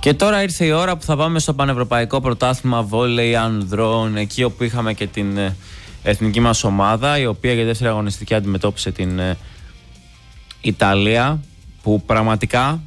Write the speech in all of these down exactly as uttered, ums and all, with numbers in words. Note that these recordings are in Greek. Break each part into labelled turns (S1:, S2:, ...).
S1: Και τώρα ήρθε η ώρα που θα πάμε στο Πανευρωπαϊκό Πρωτάθλημα Βόλεϊ Ανδρών, εκεί όπου είχαμε και την εθνική μας ομάδα, η οποία για δεύτερη αγωνιστική αντιμετώπισε την Ιταλία, που πραγματικά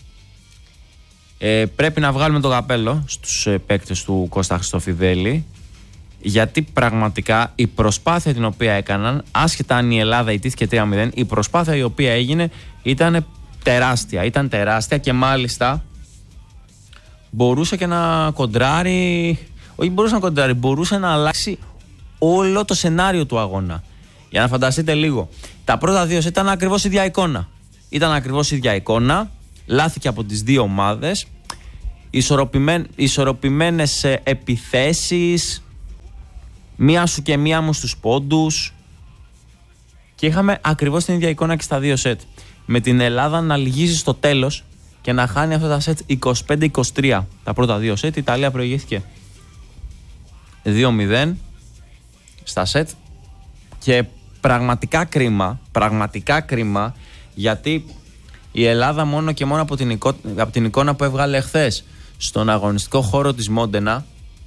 S1: ε, πρέπει να βγάλουμε το καπέλο στους ε, παίκτες του Κώστα Χριστοφιδέλη, γιατί πραγματικά η προσπάθεια την οποία έκαναν, άσχετα αν η Ελλάδα ιτήθηκε τρία μηδέν, η προσπάθεια η οποία έγινε ήταν τεράστια, ήταν τεράστια και μάλιστα μπορούσε και να κοντράρει, όχι μπορούσε να κοντράρει, μπορούσε να αλλάξει όλο το σενάριο του αγώνα. Για να φανταστείτε λίγο, τα πρώτα δύο σετ ήταν ακριβώς ίδια εικόνα. Ήταν ακριβώς ίδια εικόνα, λάθηκε από τις δύο ομάδες, ισορροπημέν, ισορροπημένες επιθέσεις, μία σου και μία μου στους πόντους, και είχαμε ακριβώς την ίδια εικόνα και στα δύο σετ. Με την Ελλάδα να λυγίζει στο τέλος και να χάνει αυτά τα σετ είκοσι πέντε είκοσι τρία. Τα πρώτα δύο σετ η Ιταλία προηγήθηκε δύο μηδέν στα σετ, και πραγματικά κρίμα, πραγματικά κρίμα, γιατί η Ελλάδα μόνο και μόνο από την, εικό, από την εικόνα που έβγαλε εχθές στον αγωνιστικό χώρο της Μόντενα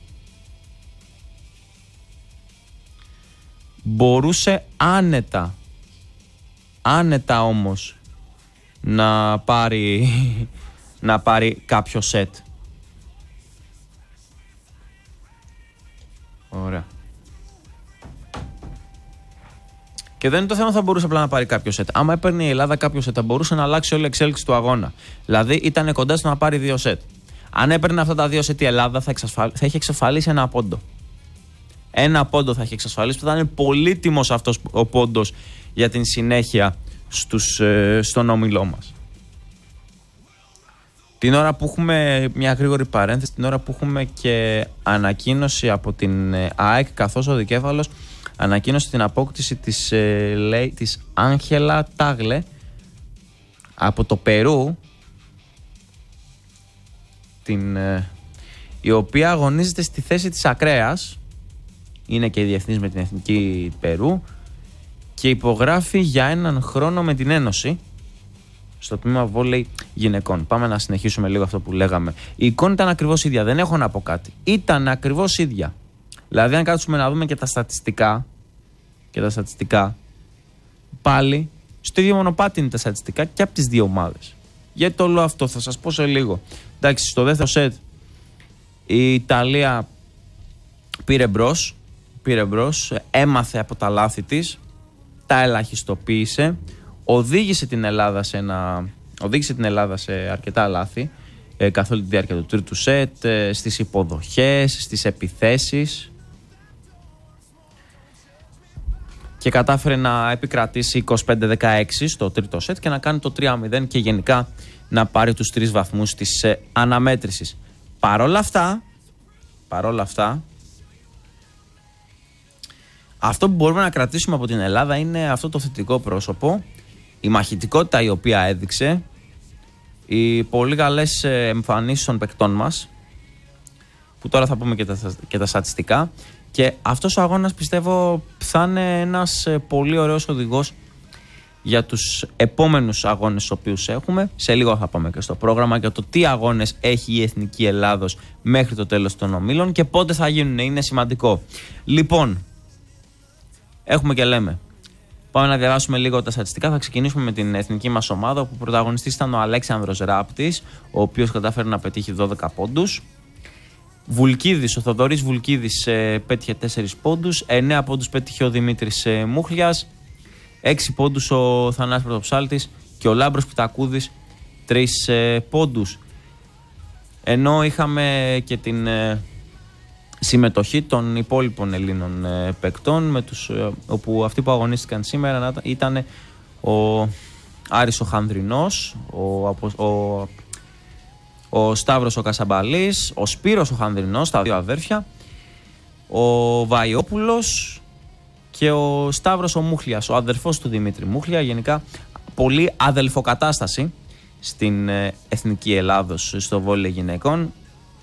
S1: μπορούσε άνετα, άνετα όμως να πάρει, να πάρει κάποιο σετ. Ωραία. Και δεν είναι το θέμα θα μπορούσε απλά να πάρει κάποιο σετ. Άμα έπαιρνε η Ελλάδα κάποιο σετ, θα μπορούσε να αλλάξει όλη η εξέλιξη του αγώνα. Δηλαδή ήταν κοντά στο να πάρει δύο σετ. Αν έπαιρνε αυτά τα δύο σετ η Ελλάδα, θα, εξασφαλ... θα είχε εξασφαλίσει ένα πόντο. Ένα πόντο θα είχε εξασφαλίσει, που θα είναι πολύτιμος αυτός ο πόντος για την συνέχεια στους, ε, στον όμιλό μας. Την ώρα που έχουμε, μια γρήγορη παρένθεση, την ώρα που έχουμε και ανακοίνωση από την ΑΕΚ, καθώς ο δικέφαλος ανακοίνωσε την απόκτηση της, ε, λέει, της Άγχελα Τάγλε από το Περού, την, ε, η οποία αγωνίζεται στη θέση της ακραίας, είναι και η διεθνής με την Εθνική Περού, και υπογράφει για έναν χρόνο με την Ένωση στο τμήμα βόλεϊ γυναικών. Πάμε να συνεχίσουμε λίγο αυτό που λέγαμε. Η εικόνα ήταν ακριβώς ίδια, δεν έχω να πω κάτι. Ήταν ακριβώς ίδια. Δηλαδή, αν κάτσουμε να δούμε και τα στατιστικά, και τα στατιστικά, πάλι στο ίδιο μονοπάτι είναι τα στατιστικά και από τις δύο ομάδες. Γιατί το λέω αυτό, θα σας πω σε λίγο. Εντάξει, στο δεύτερο σετ η Ιταλία πήρε μπρος, πήρε μπρος, έμαθε από τα λάθη της, τα ελαχιστοποίησε, οδήγησε την Ελλάδα σε, ένα, οδήγησε την Ελλάδα σε αρκετά λάθη ε, καθ' όλη τη διάρκεια του τρίτου σετ, ε, στις υποδοχές, στις επιθέσεις, και κατάφερε να επικρατήσει είκοσι πέντε δεκαέξι στο τρίτο σετ και να κάνει το τρία μηδέν και γενικά να πάρει τους τρεις βαθμούς της ε, αναμέτρησης. Παρόλα αυτά, παρόλα αυτά, αυτό που μπορούμε να κρατήσουμε από την Ελλάδα είναι αυτό το θετικό πρόσωπο, η μαχητικότητα η οποία έδειξε, οι πολύ καλές εμφανίσεις των παικτών μας, που τώρα θα πούμε και τα, και τα στατιστικά, και αυτός ο αγώνας πιστεύω θα είναι ένας πολύ ωραίος οδηγός για τους επόμενους αγώνες τους οποίους έχουμε. Σε λίγο θα πάμε και στο πρόγραμμα για το τι αγώνες έχει η Εθνική Ελλάδος μέχρι το τέλος των ομίλων και πότε θα γίνουν, είναι σημαντικό. Λοιπόν, έχουμε και λέμε. Πάμε να διαβάσουμε λίγο τα στατιστικά. Θα ξεκινήσουμε με την εθνική μας ομάδα, όπου πρωταγωνιστής ήταν ο Αλέξανδρος Ράπτης, ο οποίος κατάφερε να πετύχει δώδεκα πόντους. Βουλκίδης, ο Θοδωρής Βουλκίδης ε, πέτυχε τέσσερις πόντους, εννέα πόντους πέτυχε ο Δημήτρης ε, Μούχλιας, έξι πόντους ο Θανάσης Πρωτοψάλτης και ο Λάμπρος Πιτακούδης τρεις ε, πόντους. Ενώ είχαμε και την ε, συμμετοχή των υπόλοιπων Ελλήνων ε, παικτών, με τους, ε, όπου αυτοί που αγωνίστηκαν σήμερα ήταν ο Άρης ο Χανδρινός, ο, ο, ο Σταύρος ο Κασαμπαλής, ο Σπύρος ο Χανδρινός, τα δύο αδέρφια, ο Βαϊόπουλος και ο Σταύρος ο Μούχλιας, ο αδερφός του Δημήτρη Μούχλια. Γενικά πολύ αδελφοκατάσταση στην ε, Εθνική Ελλάδος στο βόλεϊ γυναικών.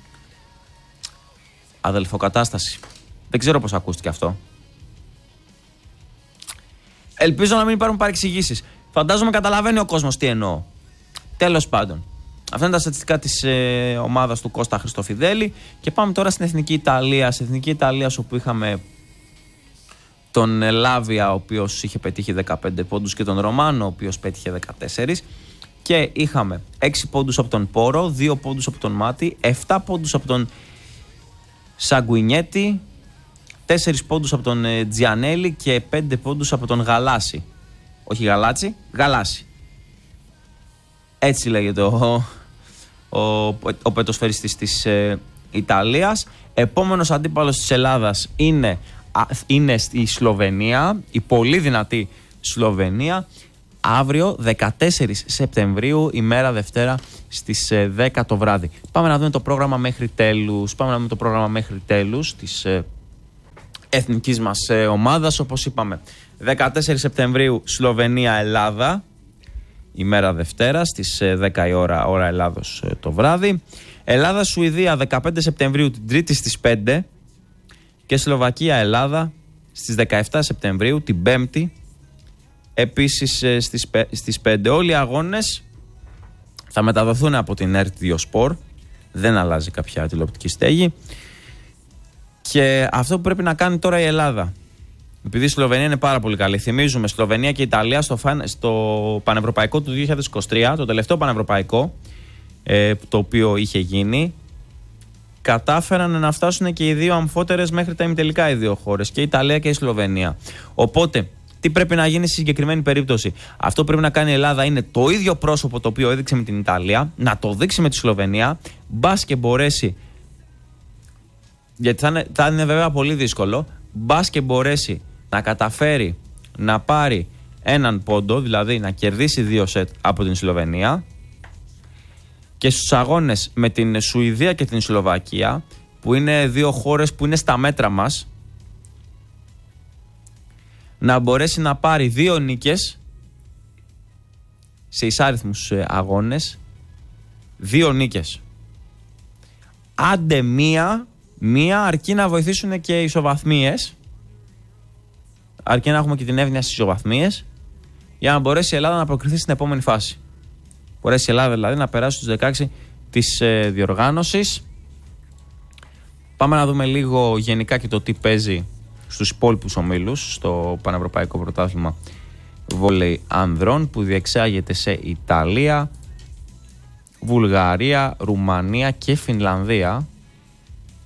S1: Αδελφοκατάσταση. Δεν ξέρω πώς ακούστηκε αυτό. Ελπίζω να μην υπάρχουν παρεξηγήσεις. Φαντάζομαι καταλαβαίνει ο κόσμος τι εννοώ. Τέλος πάντων. Αυτά είναι τα στατιστικά της ε, ομάδας του Κώστα Χριστοφιδέλη. Και πάμε τώρα στην Εθνική Ιταλία. Στην Εθνική Ιταλία, όπου είχαμε τον Λάβια, ο οποίος είχε πετύχει δεκαπέντε πόντους, και τον Ρωμάνο, ο οποίος πέτυχε δεκατέσσερα. Και είχαμε έξι πόντους από τον Πόρο, δύο πόντους από τον Μάτι, επτά πόντους από τον Σαγκουινιέτη, τέσσερα πόντους από τον ε, Τζιανέλη και πέντε πόντους από τον Γαλάση. Όχι Γαλάτσι, Γαλάση. Έτσι λέγεται ο, ο, ο πετοσφαιριστής της ε, Ιταλίας. Επόμενος αντίπαλος της Ελλάδας είναι, α, είναι η Σλοβενία, η πολύ δυνατή Σλοβενία. Αύριο δεκατέσσερις Σεπτεμβρίου, ημέρα Δευτέρα, στις ε, δέκα το βράδυ. Πάμε να δούμε το πρόγραμμα μέχρι τέλους. Πάμε να δούμε το πρόγραμμα μέχρι τέλους της ε, εθνικής μας ε, ομάδας. Όπως είπαμε, δεκατέσσερις Σεπτεμβρίου Σλοβενία-Ελλάδα, ημέρα Δευτέρα, στις ε, δέκα η ώρα, ώρα Ελλάδος ε, το βράδυ. Ελλάδα-Σουηδία δεκαπέντε Σεπτεμβρίου, την Τρίτη στις πέντε. Και Σλοβακία-Ελλάδα στις δεκαεπτά Σεπτεμβρίου, την Πέμπτη, επίσης ε, στις, στις πέντε. Όλοι οι αγώνες θα μεταδοθούν από την ΕΡΤ δύο Sport. Δεν αλλάζει κάποια τηλεοπτική στέγη. Και αυτό που πρέπει να κάνει τώρα η Ελλάδα, επειδή η Σλοβενία είναι πάρα πολύ καλή, θυμίζουμε, Σλοβενία και Ιταλία στο, φαν, στο Πανευρωπαϊκό του δύο χιλιάδες είκοσι τρία, το τελευταίο Πανευρωπαϊκό ε, το οποίο είχε γίνει, κατάφεραν να φτάσουν και οι δύο αμφότερες μέχρι τα ημιτελικά οι δύο χώρες, και η Ιταλία και η Σλοβενία. Οπότε, τι πρέπει να γίνει στη συγκεκριμένη περίπτωση? Αυτό που πρέπει να κάνει η Ελλάδα είναι το ίδιο πρόσωπο το οποίο έδειξε με την Ιταλία, να το δείξει με τη Σλοβενία, μπας και μπορέσει, γιατί θα είναι, θα είναι βέβαια πολύ δύσκολο, μπας και μπορέσει να καταφέρει να πάρει έναν πόντο, δηλαδή να κερδίσει δύο σετ από την Σλοβενία, και στους αγώνες με την Σουηδία και την Σλοβακία, που είναι δύο χώρες που είναι στα μέτρα μας, να μπορέσει να πάρει δύο νίκες σε εισάριθμους αγώνες, δύο νίκες. Άντε μία, μία αρκεί να βοηθήσουν και οι ισοβαθμίες, αρκεί να έχουμε και την εύνοια στις ισοβαθμίες, για να μπορέσει η Ελλάδα να προκριθεί στην επόμενη φάση. Μπορέσει η Ελλάδα δηλαδή να περάσει στους δεκαέξι της ε, διοργάνωσης. Πάμε να δούμε λίγο γενικά και το τι παίζει στους υπόλοιπους ομίλους στο Πανευρωπαϊκό Πρωτάθλημα Βόλεϊ Ανδρών, που διεξάγεται σε Ιταλία, Βουλγαρία, Ρουμανία και Φινλανδία.